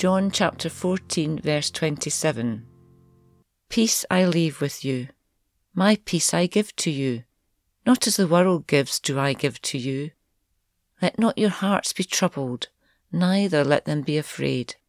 John chapter 14, verse 27. Peace I leave with you, my peace I give to you. Not as the world gives do I give to you. Let not your hearts be troubled, neither let them be afraid.